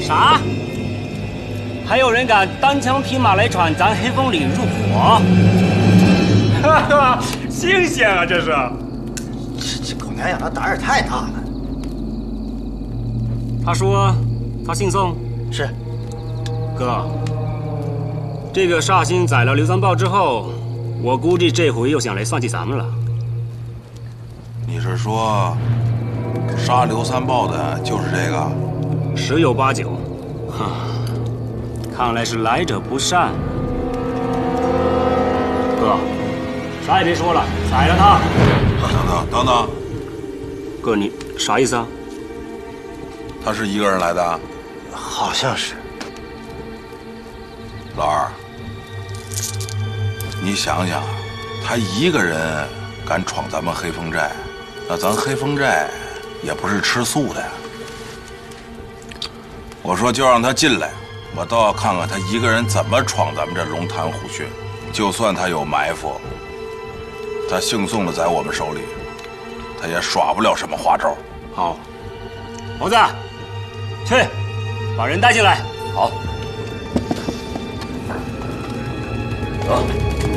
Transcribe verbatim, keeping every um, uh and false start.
啥？还有人敢单枪匹马来闯咱黑风岭入伙？ 哈哈，新鲜啊，这是！ 这这狗娘养的胆儿也太大了。 他说他姓宋， 是。 哥，这个煞星宰了刘三豹之后，我估计这回又想来算计咱们了。 你是说，杀刘三豹的就是这个？ 十有八九。哈，看来是来者不善。哥，啥也别说了，宰了他！ 等等等等， 哥，你啥意思啊？ 他是一个人来的？ 好像是。 老二，你想想，他一个人敢闯咱们黑风寨，那咱黑风寨也不是吃素的呀。我说就让他进来，我倒要看看他一个人怎么闯咱们这龙潭虎穴。就算他有埋伏，他姓宋的在我们手里，他也耍不了什么花招。 好，猴子，去，把人带进来。 好。走。